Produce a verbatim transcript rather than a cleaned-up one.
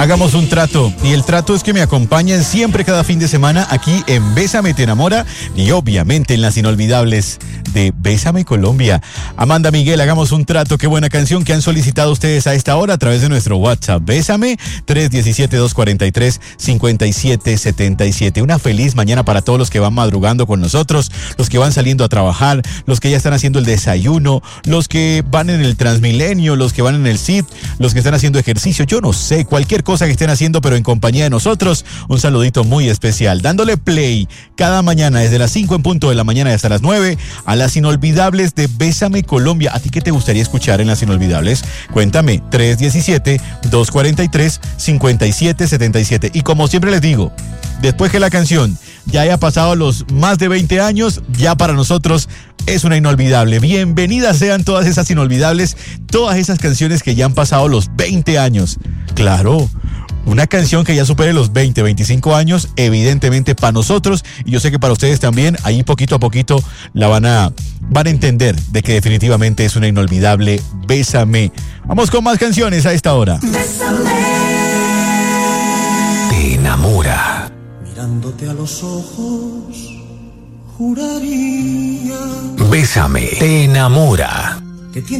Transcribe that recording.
Hagamos un trato, y el trato es que me acompañen siempre cada fin de semana aquí en Bésame Te Enamora y obviamente en las inolvidables de Bésame Colombia. Amanda, Miguel, hagamos un trato. Qué buena canción que han solicitado ustedes a esta hora a través de nuestro WhatsApp. Bésame tres uno siete, dos cuatro tres, cinco siete siete siete. Una feliz mañana para todos los que van madrugando con nosotros, los que van saliendo a trabajar, los que ya están haciendo el desayuno, los que van en el Transmilenio, los que van en el C I T, los que están haciendo ejercicio, yo no sé, cualquier cosa que estén haciendo, pero en compañía de nosotros, un saludito muy especial, dándole play cada mañana desde las cinco en punto de la mañana y hasta las nueve a las inolvidables de Bésame Colombia. ¿A ti qué te gustaría escuchar en las inolvidables? Cuéntame, tres uno siete, dos cuatro tres, cinco siete siete siete. Y como siempre les digo, después que la canción ya haya pasado los más de veinte años, ya para nosotros es una inolvidable. Bienvenidas sean todas esas inolvidables, todas esas canciones que ya han pasado los veinte años. Claro, una canción que ya supere los veinte, veinticinco años, evidentemente para nosotros, y yo sé que para ustedes también, ahí poquito a poquito la van a, van a entender de que definitivamente es una inolvidable. Bésame. Vamos con más canciones a esta hora. Bésame. Te enamora. Mirándote a los ojos, juraría. Bésame. Te enamora. Que